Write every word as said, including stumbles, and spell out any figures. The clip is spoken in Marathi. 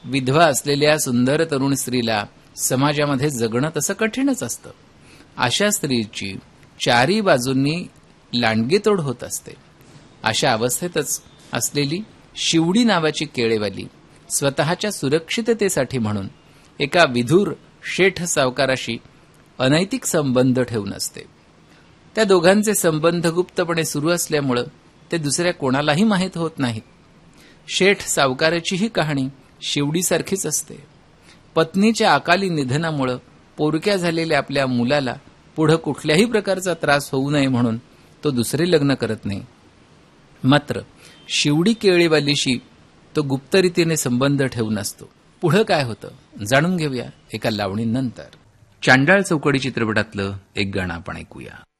विधवा असलेल्या सुंदर तरुण स्त्रीला समाजामध्ये जगणं तसं कठीणच असतं. अशा स्त्रीची चारी बाजूंनी लांडगेतोड होत असते. अशा अवस्थेतच असलेली शिवडी नावाची केळेवाली स्वतःच्या सुरक्षिततेसाठी म्हणून एका विधूर शेठ सावकाराशी अनैतिक संबंध ठेवून असते. त्या दोघांचे संबंध गुप्तपणे सुरू असल्यामुळं ते दुसऱ्या कोणालाही माहीत होत नाहीत. शेठ सावकाराचीही कहाणी शिवडीसारखीच असते. पत्नीच्या अकाली निधनामुळं पोरक्या झालेल्या आपल्या मुलाला पुढं कुठल्याही प्रकारचा त्रास होऊ नये म्हणून तो दुसरे लग्न करत नाही. मात्र शिवडी केळीवालीशी तो गुप्तरीतीने संबंध ठेवून असतो. पुढं काय होतं जाणून घेऊया एका लावणीनंतर. चांडाळ चौकडी चित्रपटातलं एक गाणं आपण ऐकूया.